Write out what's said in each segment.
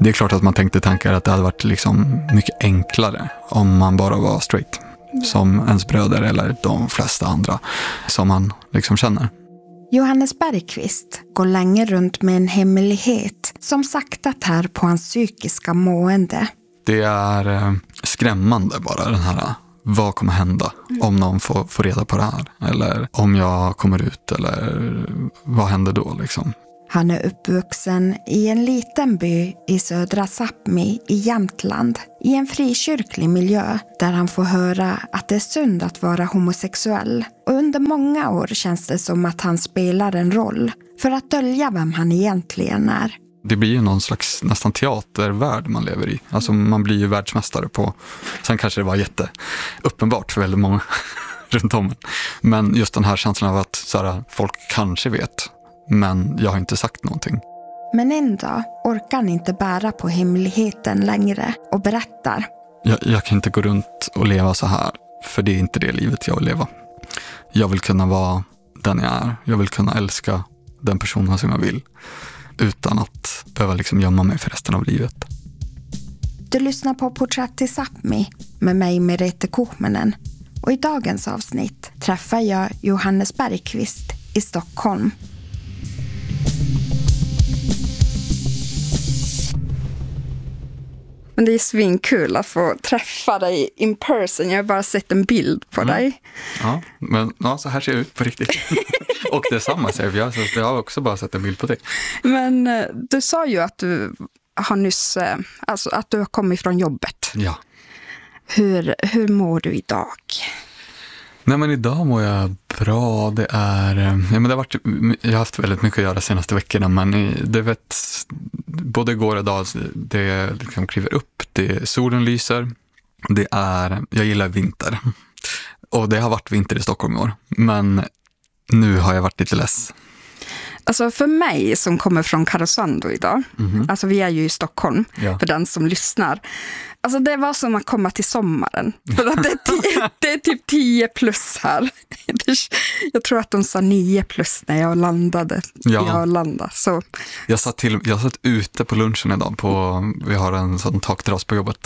Det är klart att man tänkte tankar att det hade varit liksom mycket enklare om man bara var straight. Som ens bröder eller de flesta andra som man liksom känner. Johannes Bergqvist går länge runt med en hemlighet som sakta tär på hans psykiska mående. Det är skrämmande bara den här, vad kommer hända om någon får reda på det här? Eller om jag kommer ut, eller vad händer då liksom? Han är uppvuxen i en liten by i södra Sápmi i Jämtland, i en frikyrklig miljö där han får höra att det är synd att vara homosexuell. Och under många år känns det som att han spelar en roll för att dölja vem han egentligen är. Det blir ju någon slags nästan teatervärld man lever i. Alltså man blir ju världsmästare på. Sen kanske det var jätteuppenbart för väldigt många runt om. Men just den här känslan av att så här, folk kanske vet, men jag har inte sagt någonting. Men en dag orkar han inte bära på hemligheten längre och berättar. Jag kan inte gå runt och leva så här, för det är inte det livet jag vill leva. Jag vill kunna vara den jag är. Jag vill kunna älska den personen som jag vill. Utan att behöva liksom gömma mig för resten av livet. Du lyssnar på Porträtt i Sápmi med mig, Merete Kuhmanen. Och i dagens avsnitt träffar jag Johannes Bergqvist i Stockholm. Men det är svinkul att få träffa dig in person. Jag har bara sett en bild på dig. Ja, men ja, så här ser jag ut på riktigt. Och detsamma säger jag, så jag har också bara sett en bild på dig. Men du sa ju att du har nyss, alltså att du har kommit från jobbet. Ja. Hur mår du idag? Nej, men idag mår jag bra. Det är, jag har haft väldigt mycket att göra de senaste veckorna, men det vet, både igår och idag, det liksom kliver upp, solen lyser, jag gillar vinter. Och det har varit vinter i Stockholm i år, men nu har jag varit lite less. Alltså för mig som kommer från Karesuando idag, alltså vi är ju i Stockholm, för den som lyssnar. Alltså det var som att komma till sommaren. För att det är typ 10 plus här. Jag tror att de sa 9 plus när jag landade i Arlanda. Så. Jag satt ute på lunchen idag. Vi har en sån takterrass på jobbet.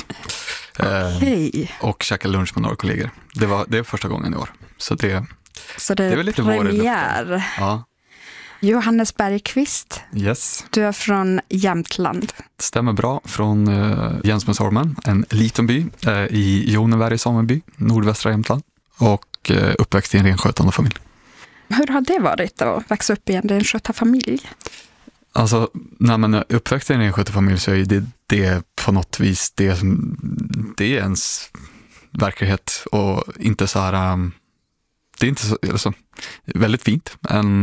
Och käkade lunch med några kollegor. Det är första gången i år. Så det är väl lite premiär. Ja. Johannes Bergqvist. Yes. Du är från Jämtland. Stämmer bra, från Jensmedsormen, en liten by i Joneberg sameby, nordvästra Jämtland, och uppväxt i en renskötande familj. Hur har det varit att växa upp i en renskötarfamilj? Alltså, när man är uppväxt i en renskötarfamilj så är det på något vis det är ens verklighet, och inte så här. Det är inte så, alltså, väldigt fint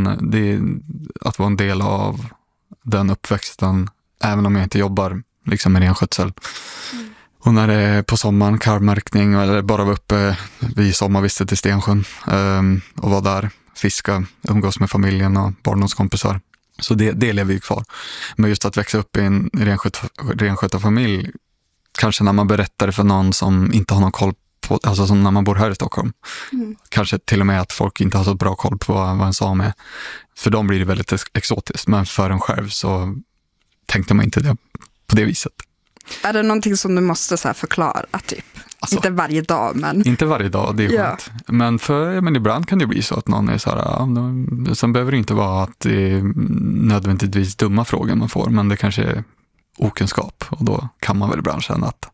att vara en del av den uppväxten, även om jag inte jobbar liksom med renskötsel. Och när det är på sommaren, karvmärkning, eller bara vara uppe vid sommarvistet i Stensjön och vara där, fiska, umgås med familjen och barndomskompisar. Så det lever ju kvar. Men just att växa upp i en renskötarfamilj, kanske när man berättar för någon som inte har någon koll på, alltså som när man bor här i Stockholm. Kanske till och med att folk inte har så bra koll på vad en sam är. För dem blir det väldigt exotiskt, men för en själv så tänkte man inte det på det viset. Är det någonting som du måste så här förklara, typ? Alltså, inte varje dag, men... Inte varje dag, det är skönt. Men ibland kan det bli så att någon är så här... Sen behöver det inte vara att det är nödvändigtvis dumma frågor man får, men det kanske är okunskap. Och då kan man väl ibland känna att...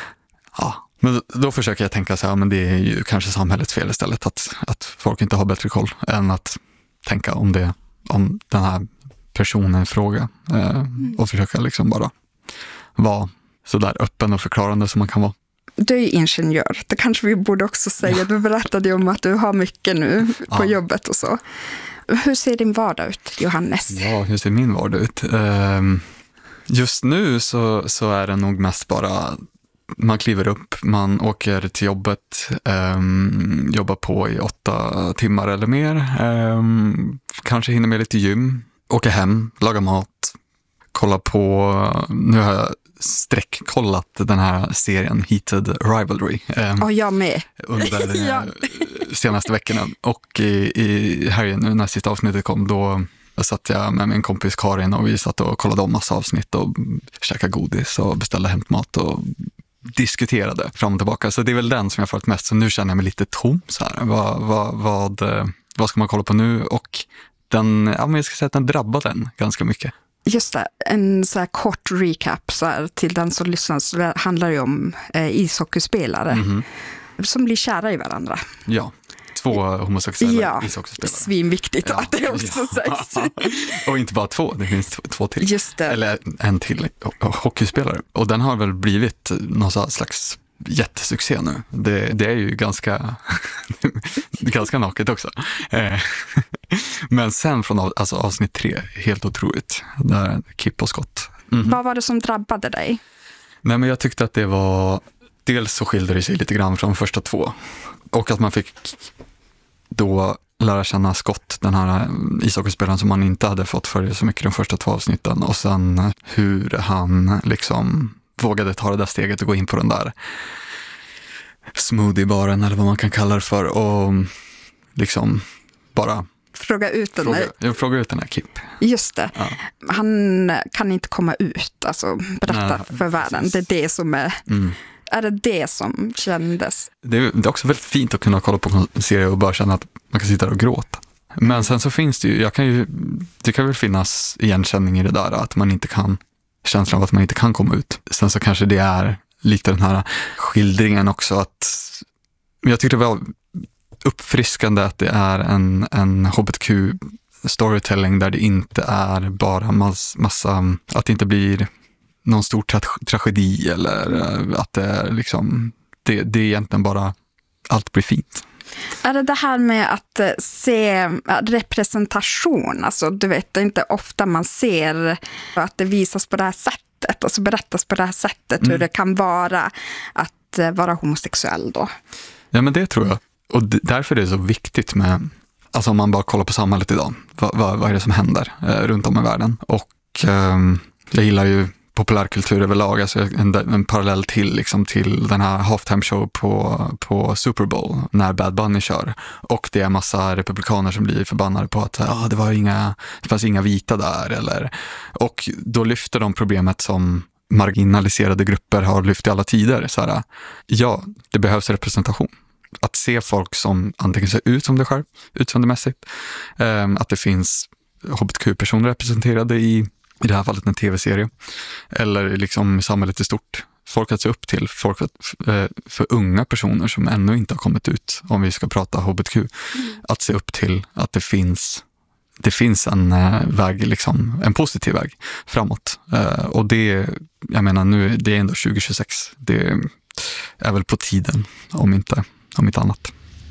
Men då försöker jag tänka så här, men det är ju kanske samhällets fel istället, att folk inte har bättre koll än att tänka om den här personen i fråga. Och försöka liksom bara vara så där öppen och förklarande som man kan vara. Du är ingenjör, det kanske vi borde också säga. Du berättade ju om att du har mycket nu på jobbet och så. Hur ser din vardag ut, Johannes? Ja, hur ser min vardag ut? Just nu så är det nog mest bara... Man kliver upp, man åker till jobbet, jobbar på i 8 timmar eller mer. Kanske hinner med lite gym, åker hem, lagar mat, kollar på... Nu har jag sträckkollat den här serien Heated Rivalry. Jag med. Under de senaste veckorna. Och i helgen, nu när sista avsnittet kom, då satt jag med min kompis Karin och vi satt och kollade om massa avsnitt och käkade godis och beställde hämtmat och diskuterade fram och tillbaka. Så det är väl den som jag följt mest. Så nu känner jag mig lite tom så här. Vad ska man kolla på nu? Och jag ska säga att den drabbade den ganska mycket. Just det, en så här kort recap så här, till den som lyssnar, så det handlar ju om ishockeyspelare som blir kära i varandra. Ja, 2 homosexuella ishockeyspelare. Svinviktigt att det också sägs. Och inte bara 2, det finns 2 till. Just det. Eller en till hockeyspelare. Och den har väl blivit någon slags jättesuccé nu. Det är ju ganska naket också. Men sen från avsnitt 3, helt otroligt. Där Kip och Scott. Vad var det som drabbade dig? Nej, men jag tyckte att det var... Dels så skilde det sig lite grann från de första 2. Och att man fick då lära känna Scott, den här ishockeyspelaren som man inte hade fått följa så mycket de första 2 avsnitten. Och sen hur han liksom vågade ta det där steget och gå in på den där smoothiebaren eller vad man kan kalla det för och liksom bara fråga ut den här Kip. Just det. Ja. Han kan inte komma ut, alltså berätta för världen. Precis. Det är det som är... Är det som kändes? Det är också väldigt fint att kunna kolla på en serie och bara känna att man kan sitta och gråta. Men sen så finns det ju, det kan väl finnas igenkänning i det där att man inte kan, känslan av att man inte kan komma ut. Sen så kanske det är lite den här skildringen också att jag tyckte det var uppfriskande att det är en HBTQ storytelling där det inte är bara massa att det inte blir någon stor tragedi eller att det är liksom det är egentligen bara allt blir fint. Är det här med att se representation, alltså du vet, det är inte ofta man ser att det visas på det här sättet, alltså berättas på det här sättet hur det kan vara att vara homosexuell då? Ja, men det tror jag. Och därför är det så viktigt med, alltså om man bara kollar på samhället idag, vad är det som händer runt om i världen? Och jag gillar ju populärkultur överlag, alltså en parallell till den här halftime show på Super Bowl när Bad Bunny kör. Och det är massa republikaner som blir förbannade på att det fanns inga vita där. Och då lyfter de problemet som marginaliserade grupper har lyft i alla tider. Så här, ja, det behövs representation. Att se folk som antingen ser ut som det själv, utseendemässigt. Att det finns hbtq-personer representerade i det här fallet en tv-serie. Eller liksom i samhället i stort. Folk att se upp till. Folk för unga personer som ännu inte har kommit ut, om vi ska prata hbtq. Att se upp till att det finns en väg, liksom, en positiv väg framåt. Och det, jag menar nu, det är ändå 2026. Det är väl på tiden, om inte annat.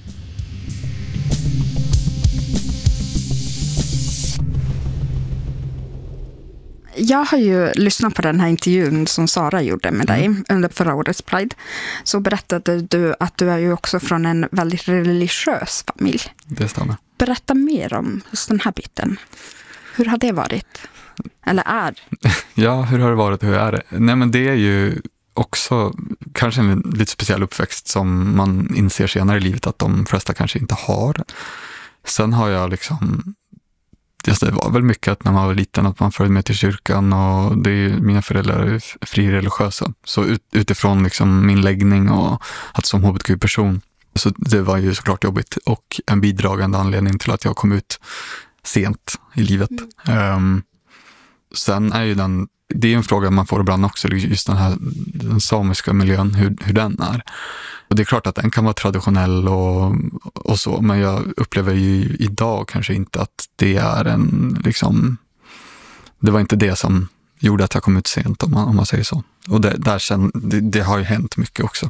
Jag har ju lyssnat på den här intervjun som Sara gjorde med dig under förra årets Pride. Så berättade du att du är ju också från en väldigt religiös familj. Det stämmer. Berätta mer om just den här biten. Hur har det varit? Eller är? Ja, hur har det varit och hur är det? Nej, men det är ju också kanske en lite speciell uppväxt som man inser senare i livet att de flesta kanske inte har. Sen har jag det var väl mycket att när man var liten att man följde med till kyrkan och mina föräldrar är frireligiösa. Så utifrån liksom min läggning och att som hbtq-person, så det var ju såklart jobbigt och en bidragande anledning till att jag kom ut sent i livet. Sen är ju det är en fråga man får ibland också, just den samiska miljön, hur den är. Och det är klart att den kan vara traditionell och så, men jag upplever ju idag kanske inte att det är det var inte det som gjorde att jag kom ut sent, om man säger så. Och det har ju hänt mycket också.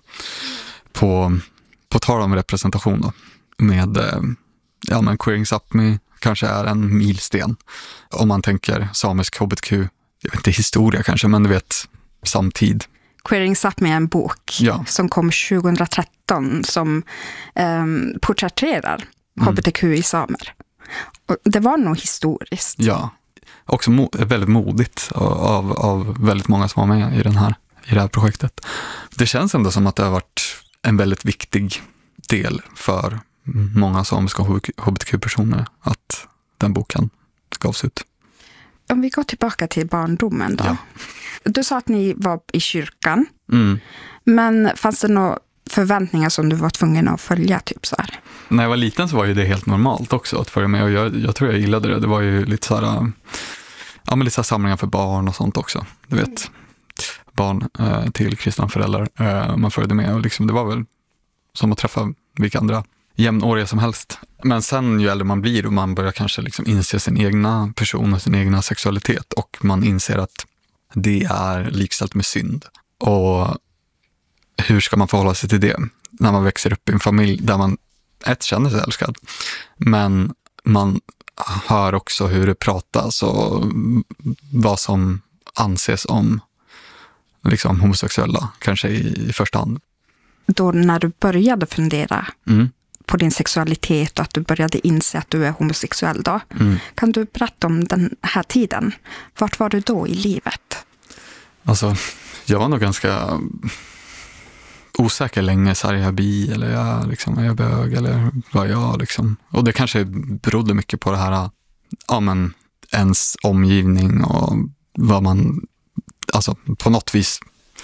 På tal om representation då, med Queering Sápmi kanske är en milsten. Om man tänker samisk hbtq, jag vet inte historia kanske, men du vet samtid. Queering Sápmi är en bok som kom 2013 som porträtterar hbtq i samer. Och det var nog historiskt. Ja, också väldigt modigt av väldigt många som var med i det här projektet. Det känns ändå som att det har varit en väldigt viktig del för många samiska hbtq-personer att den boken gavs ut. Om vi går tillbaka till barndomen då. Ja. Du sa att ni var i kyrkan. Men fanns det några förväntningar som du var tvungen att följa typ så här? När jag var liten så var ju det helt normalt också att följa med. Och jag tror jag gillade det. Det var ju lite så här, ja, men lite så här samlingar för barn och sånt också. Du vet, barn till kristna föräldrar. Man följde med och liksom, det var väl som att träffa vilka andra jämnåriga som helst. Men sen ju äldre man blir och man börjar kanske liksom inse sin egna person och sin egna sexualitet och man inser att det är likställt med synd. Och hur ska man förhålla sig till det när man växer upp i en familj där man känner sig älskad, men man hör också hur det pratas och vad som anses om liksom homosexuella, kanske i första hand. Då när du började fundera på din sexualitet och att du började inse att du är homosexuell då, kan du berätta om den här tiden? Vart var du då i livet? Alltså, jag var nog ganska osäker länge, så här, är jag bi eller är jag bög eller vad jag liksom. Och det kanske berodde mycket på det här, ja men ens omgivning och vad man, alltså på något vis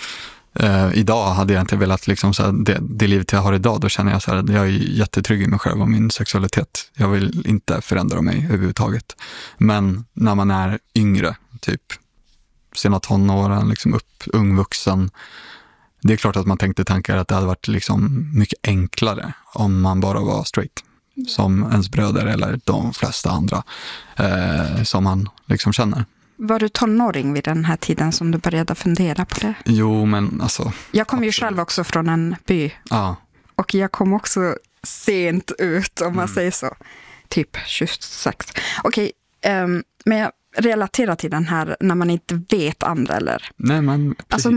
idag hade jag inte velat liksom så här, det livet jag har idag, då känner jag så här, jag är jättetrygg i mig själv och min sexualitet. Jag vill inte förändra mig överhuvudtaget. Men när man är yngre, typ sena tonåren, liksom ungvuxen, det är klart att man tänkte tankar att det hade varit liksom mycket enklare om man bara var straight. Som ens bröder eller de flesta andra som man liksom känner. Var du tonåring vid den här tiden som du började fundera på det? Jo, men alltså... Jag kom ju själv också från en by. Ja. Och jag kom också sent ut, om man säger så. Typ 26. Okej, men jag relaterar till den här när man inte vet andra eller... Nej, men precis. Alltså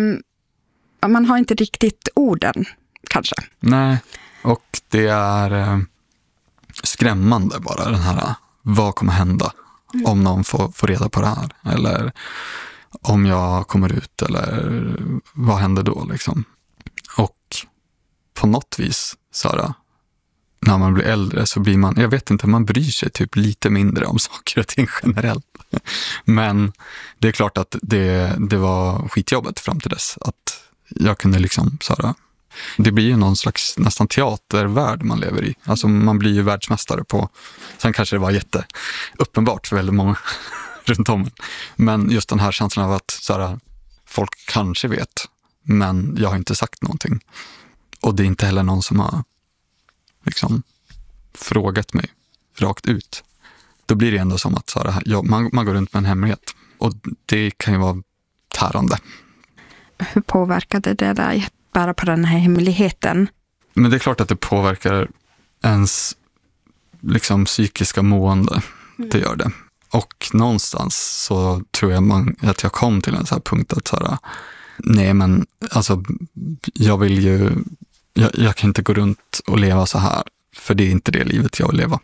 man har inte riktigt orden, kanske. Nej, och det är skrämmande bara den här, vad kommer hända om någon får reda på det här? Eller om jag kommer ut, eller vad händer då liksom? Och på något vis, Sara, när man blir äldre så blir man, jag vet inte, man bryr sig typ lite mindre om saker och ting generellt. Men det är klart att det var skitjobbet fram till dess att jag kunde liksom, Sara, det blir ju någon slags nästan teatervärld man lever i. Alltså man blir ju världsmästare på, sen kanske det var jätteuppenbart för väldigt många runt om. Men just den här känslan av att Sara, folk kanske vet, men jag har inte sagt någonting. Och det är inte heller någon som har liksom frågat mig rakt ut. Då blir det ändå som att Sara, man går runt med en hemlighet. Och det kan ju vara tärande. Hur påverkade det dig bara på den här hemligheten? Men det är klart att det påverkar ens liksom psykiska mående. Det gör det. Och någonstans så tror jag att jag kom till en sån här punkt att Sara, nej men alltså jag vill ju, jag kan inte gå runt och leva så här, för det är inte det livet jag vill leva.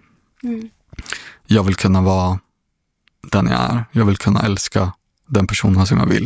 Jag vill kunna vara den jag är. Jag vill kunna älska den personen som jag vill.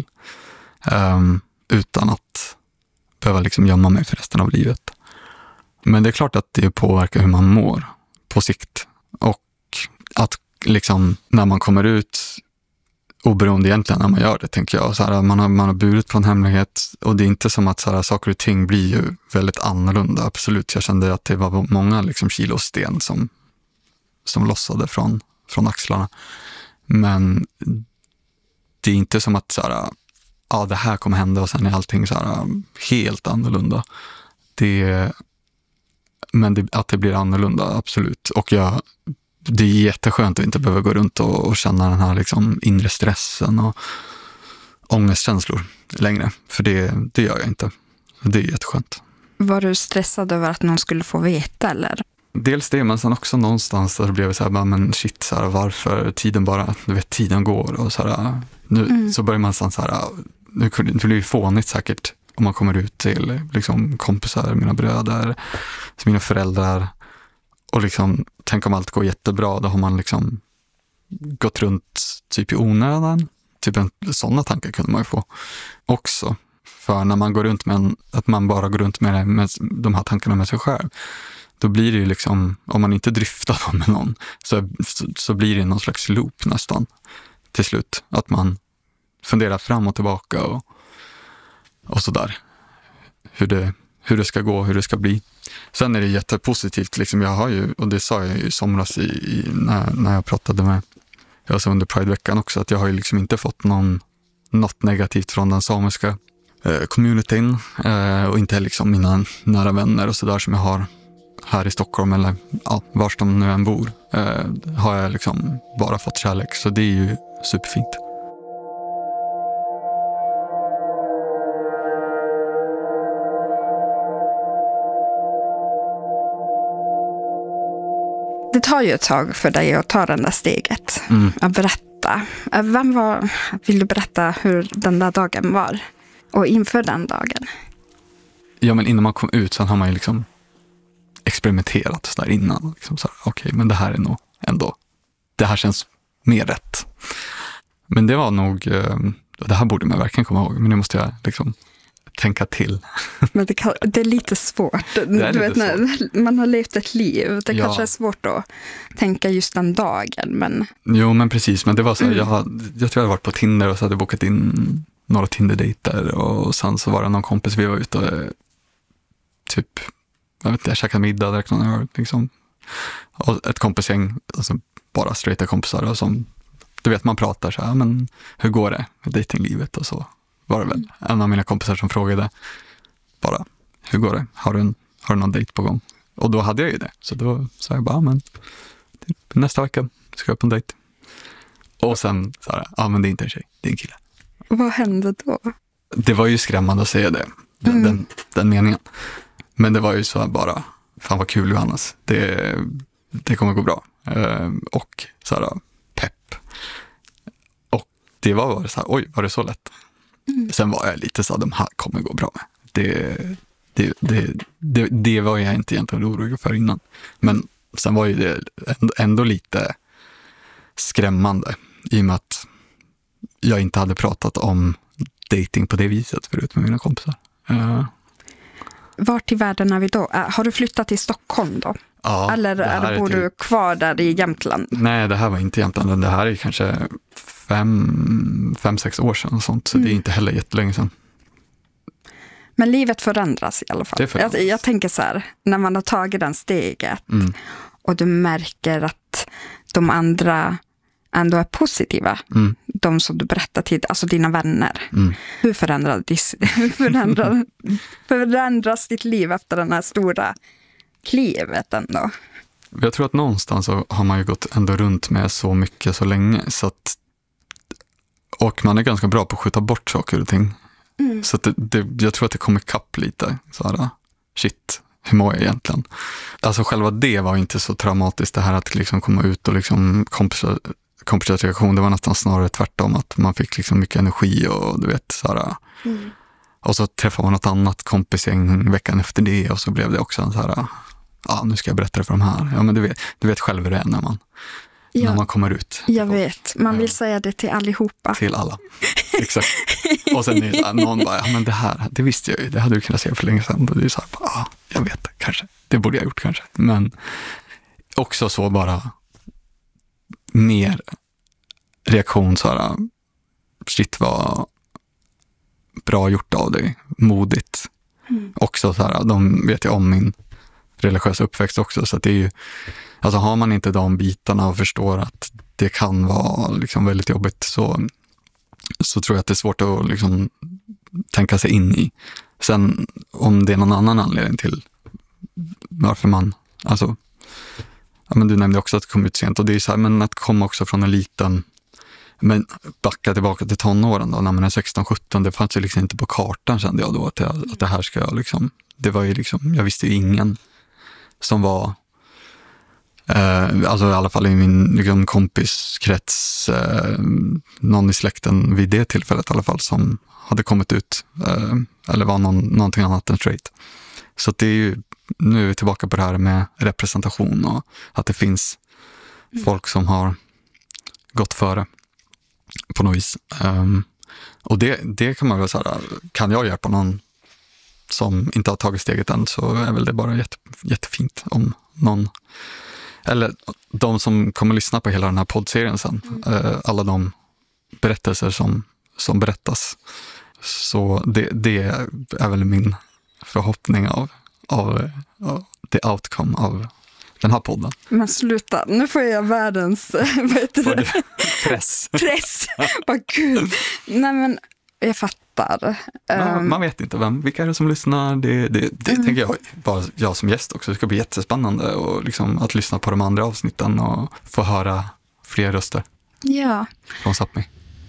Utan att behöva liksom gömma mig för resten av livet. Men det är klart att det påverkar hur man mår på sikt. Och att liksom när man kommer ut, oberoende egentligen när man gör det, tänker jag. Så här, man har burit på en hemlighet och det är inte som att så här, saker och ting blir ju väldigt annorlunda. Absolut, jag kände att det var många liksom, kilo sten som lossade från axlarna. Men det är inte som att så här, ja, det här kommer hända och sen är allting så här helt annorlunda. Att det blir annorlunda, absolut. Och det är jätteskönt att inte behöva gå runt och känna den här liksom inre stressen och ångestkänslor längre. För det gör jag inte. Det är jätteskönt. Var du stressad över att någon skulle få veta, eller? Dels det, men sen också någonstans där det blev så här, men shit, så här, varför tiden går och så här, nu så börjar man så här, nu blir det fånigt säkert om man kommer ut till liksom kompisar, mina bröder, mina föräldrar och liksom, tänk om allt går jättebra, då har man liksom gått runt typ i onödan. Typ sådana tankar kunde man ju få också. För när man går runt med att man bara går runt med de här tankarna med sig själv, då blir det ju liksom, om man inte dryftar dem med någon, så blir det någon slags loop nästan till slut. Att man funderar fram och tillbaka och sådär. Hur det ska gå, hur det ska bli. Sen är det jättepositivt. Liksom jag har ju, och det sa jag ju i somras när jag pratade med, jag sa under Pride-veckan också, att jag har ju liksom inte fått något negativt från den samiska communityn. Och inte liksom mina nära vänner och sådär som jag har här i Stockholm eller vars de nu än bor. Har jag liksom bara fått kärlek. Så det är ju superfint. Det tar ju ett tag för dig att ta det där steget. Att berätta. Vill du berätta hur den där dagen var? Och inför den dagen? Ja, men innan man kom ut så har man ju liksom experimenterat så där innan. Liksom så här, okej, men det här är nog ändå, det här känns mer rätt. Men det var nog, det här borde man verkligen komma ihåg, men det måste jag liksom tänka till. Men det är lite svårt. Du vet, när man har levt ett liv, det kanske är svårt att tänka just den dagen. Men... Jo, men precis. Men det var så här, jag tror jag hade varit på Tinder och så hade bokat in några Tinder-dejter och sen så var det någon kompis, vi var ute och typ, jag vet inte, jag käkade middag, drack någon öl liksom. Och ett kompisgäng, alltså bara straighta kompisar och som, du vet, man pratar så här, men hur går det med dejtinglivet och så. Var det väl en av mina kompisar som frågade bara, hur går det? Har du någon dejt på gång? Och då hade jag ju det. Så då sa jag bara, men typ, nästa vecka ska jag på en dejt. Och sen sa jag, men det är inte en tjej, det är en kille. Vad hände då? Det var ju skrämmande att säga det, den meningen. Men det var ju så bara, fan vad kul Johannes, det kommer gå bra. Och så här, pepp. Och det var så här, oj, var det så lätt? Sen var jag lite så att de här kommer gå bra med. Det var jag inte egentligen orolig för innan. Men sen var ju det ändå lite skrämmande i och med att jag inte hade pratat om dating på det viset förut med mina kompisar. Vart i världen är vi då? Har du flyttat till Stockholm då? Ja, eller bor du kvar där i Jämtland? Nej, det här var inte Jämtland. Det här är kanske 5-6 år sedan och sånt. Så det är inte heller jättelänge sedan. Men livet förändras i alla fall. Jag tänker så här, när man har tagit den steget och du märker att de andra ändå är positiva. De som du berättar till, alltså dina vänner. Hur förändras ditt liv efter den här stora klivet ändå? Jag tror att någonstans så har man ju gått ändå runt med så mycket så länge. Så att, och man är ganska bra på att skjuta bort saker och ting. Så att jag tror att det kommer kapp lite. Så här, shit, hur mår jag egentligen? Alltså själva det var inte så traumatiskt, det här att liksom komma ut och liksom kompisars reaktion. Det var nästan snarare tvärtom, att man fick liksom mycket energi och du vet så här. Och så träffade man något annat kompisgäng veckan efter det och så blev det också en så här, nu ska jag berätta det för de här. Ja, men du vet själv hur det är när man kommer ut. Jag vet, man vill säga det till allihopa. Till alla, exakt. Och sen är det någon bara, men det visste jag ju, det hade du kunnat säga för länge sedan. Och det är så här, jag vet det, kanske. Det borde jag gjort kanske. Men också så bara mer reaktion så här, shit vad bra gjort av dig, modigt. Också så här, de vet ju om min religiösa uppväxt också, så att det är ju, alltså har man inte de bitarna och förstår att det kan vara liksom väldigt jobbigt, så tror jag att det är svårt att liksom tänka sig in i. Sen om det är någon annan anledning till varför man, alltså, men du nämnde också att det kom ut sent, och det är så här, men att komma också från en liten, men backa tillbaka till tonåren då, när man är 16-17, det fanns ju liksom inte på kartan, kände jag då, att det här ska jag liksom, det var ju liksom, jag visste ju ingen som var alltså i alla fall i min liksom, kompiskrets, någon i släkten vid det tillfället i alla fall som hade kommit ut eller var någonting annat än straight. Så det är ju, nu är vi tillbaka på det här med representation och att det finns folk som har gått före på något vis. Och det kan man väl säga, kan jag hjälpa någon som inte har tagit steget än, så är väl det bara jättefint om någon, eller de som kommer lyssna på hela den här poddserien sen, alla de berättelser som berättas. Så det är väl min förhoppning av the outcome av den här podden. Men sluta, nu får jag världens vad heter det? Press. Vad gud. Nej men, jag fattar. Man vet inte vilka är det som lyssnar. Det tänker jag, bara jag som gäst också. Det ska bli jättespännande och liksom att lyssna på de andra avsnitten och få höra fler röster. Ja. Från Sápmi.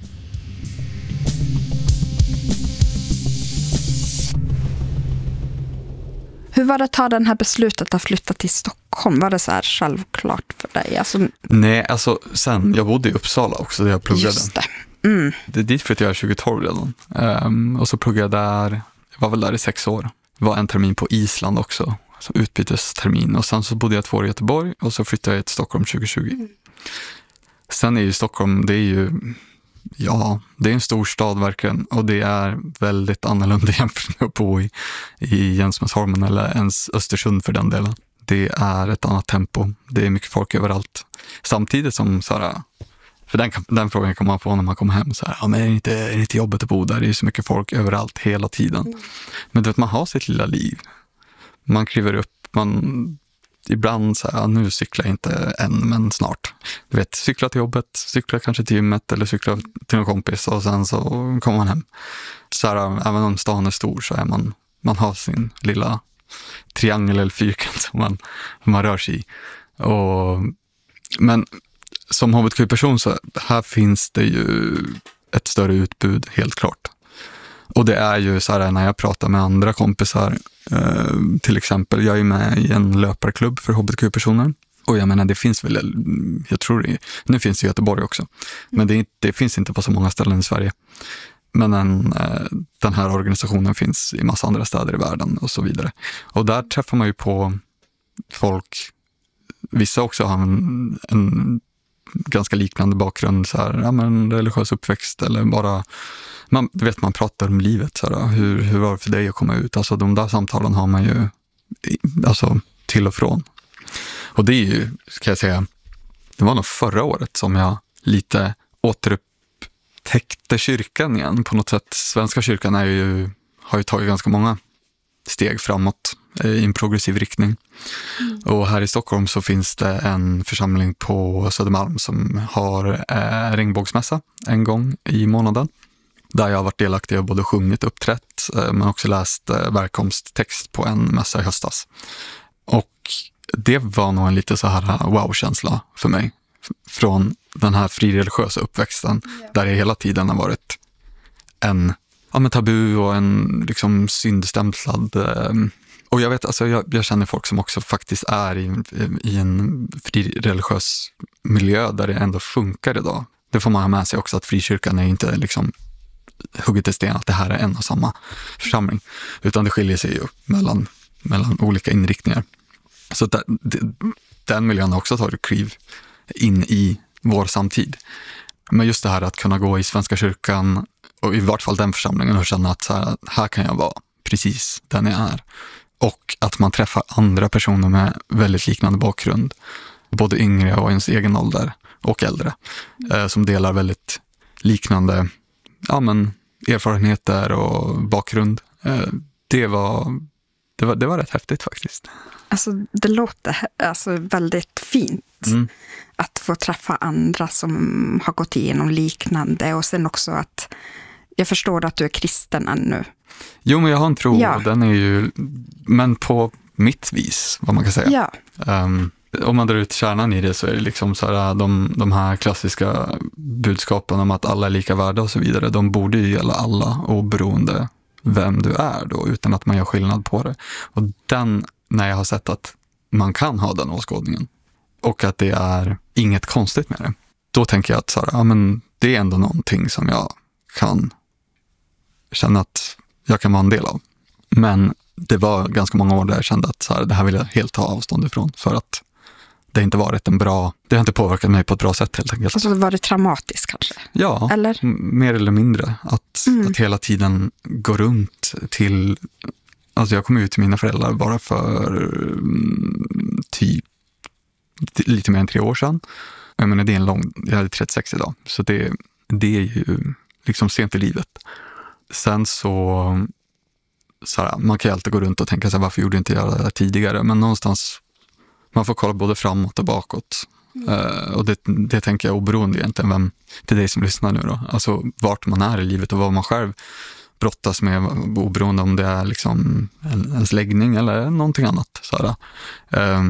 Hur var det att ta den här beslutet att flytta till Stockholm? Var det så här självklart för dig? Alltså... Nej, alltså sen, jag bodde i Uppsala också där jag pluggade. Just det. Mm. Det är dit flyttade jag 2012 redan. Och så pluggade jag där, jag var väl där i 6 år. Det var en termin på Island också, så utbytestermin. Och sen så bodde jag 2 år i Göteborg och så flyttade jag till Stockholm 2020. Mm. Sen är ju Stockholm, det är ju... Ja, det är en stor stad verkligen, och det är väldigt annorlunda jämfört med att bo i Jensmäsholmen eller ens Östersund för den delen. Det är ett annat tempo, det är mycket folk överallt. Samtidigt som så här, för den frågan kan man få när man kommer hem så här, ja, men är det inte jobbigt att bo där? Det är så mycket folk överallt hela tiden. Men du vet, man har sitt lilla liv. Man kliver upp, ibland så här, nu cyklar jag inte än, men snart. Du vet, cykla till jobbet, cykla kanske till gymmet eller cykla till någon kompis och sen så kommer man hem. Så här, även om stan är stor så är man har sin lilla triangel eller fyrkant som man rör sig i. Men som hbtq-person så här finns det ju ett större utbud, helt klart. Och det är ju så här när jag pratar med andra kompisar, till exempel, jag är med i en löparklubb för hbtq-personer. Och jag menar, det finns väl, jag tror nu finns det i Göteborg också. Men det finns inte på så många ställen i Sverige. Men den här organisationen finns i massa andra städer i världen och så vidare. Och där träffar man ju på folk, vissa också har en ganska liknande bakgrund, så här, ja, men religiös uppväxt eller bara... Man pratar om livet, så här, hur var det för dig att komma ut? Alltså de där samtalen har man ju alltså, till och från. Och det är ju, ska jag säga, det var nog förra året som jag lite återupptäckte kyrkan igen på något sätt. Svenska kyrkan har ju tagit ganska många steg framåt i en progressiv riktning. Och här i Stockholm så finns det en församling på Södermalm som har regnbågsmässa en gång i månaden. Där jag har varit delaktig och både sjungit, uppträtt, men också läst verkomsttext på en mässa i höstas. Och det var nog en lite så här wow-känsla för mig. Från den här frireligiösa uppväxten, där det hela tiden har varit en tabu och en liksom syndstämplad. Och jag vet, alltså jag känner folk som också faktiskt är i en frireligiös miljö där det ändå funkar idag. Det får man ha med sig också, att frikyrkan är inte liksom hugget i sten att det här är en och samma församling, utan det skiljer sig ju mellan olika inriktningar. Så den miljön har också tagit kliv in i vår samtid. Men just det här att kunna gå i Svenska kyrkan och i vart fall den församlingen och känna att här kan jag vara precis den jag är. Och att man träffar andra personer med väldigt liknande bakgrund, både yngre och ens egen ålder och äldre, som delar väldigt liknande erfarenheter och bakgrund. Det var rätt häftigt faktiskt. Alltså det låter väldigt fint att få träffa andra som har gått igenom liknande, och sen också att jag förstår att du är kristen ännu. Jo, men jag har en tro, och den är ju, men på mitt vis, vad man kan säga. Ja. Om man drar ut kärnan i det så är det liksom så här, de här klassiska budskapen om att alla är lika värda och så vidare, de borde ju gälla alla oberoende vem du är då, utan att man gör skillnad på det. Och när jag har sett att man kan ha den åskådningen och att det är inget konstigt med det, då tänker jag att så här, men det är ändå någonting som jag kan känna att jag kan vara en del av. Men det var ganska många år där jag kände att så här, det här vill jag helt ta avstånd ifrån, för att det har inte varit det har inte påverkat mig på ett bra sätt helt enkelt. Alltså var det traumatiskt kanske? Ja, eller? Mer eller mindre. Att hela tiden gå runt till... Alltså jag kom ut till mina föräldrar bara för typ lite mer än 3 år sedan. Jag menar, det är jag är 36 idag, så det är ju liksom sent i livet. Sen så här, man kan ju alltid gå runt och tänka sig, varför gjorde inte jag det där tidigare? Men någonstans, man får kolla både framåt och bakåt. Och det tänker jag oberoende egentligen vem till dig som lyssnar nu då. Alltså vart man är i livet och vad man själv brottas med, oberoende om det är liksom ens läggning eller någonting annat. Så här.